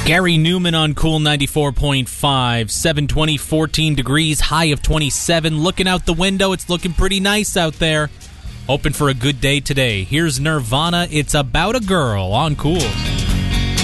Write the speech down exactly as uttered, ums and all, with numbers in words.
Gary Newman on Cool ninety-four point five. seven twenty, fourteen degrees, high of twenty-seven. Looking out the window, it's looking pretty nice out there. Hoping for a good day today. Here's Nirvana, It's About a Girl on Cool.